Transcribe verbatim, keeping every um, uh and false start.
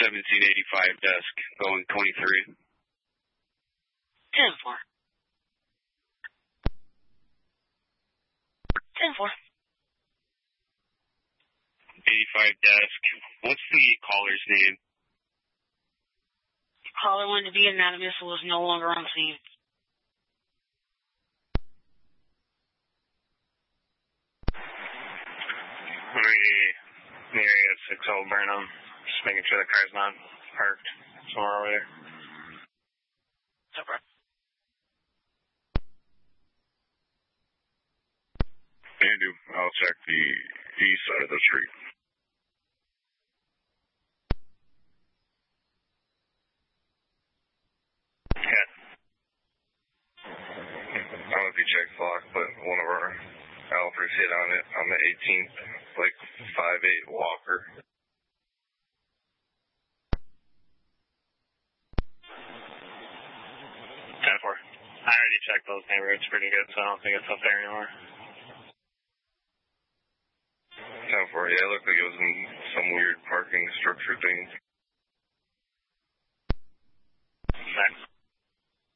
seventeen eighty-five desk, going twenty-three. ten four. ten four. eighty-five desk. What's the caller's name? Caller wanted to be anonymous and was no longer on scene. We near you at six oh Burnham. Just making sure the car's not parked somewhere over there. Super. Andrew, I'll check the east side of the street. Yeah. I don't know if you checked the lock, but one of our Alfreds hit on it on the eighteenth, like five eight Walker. ten four. I already checked those neighborhoods pretty good, so I don't think it's up there anymore. ten four, yeah, it looked like it was in some weird parking structure thing.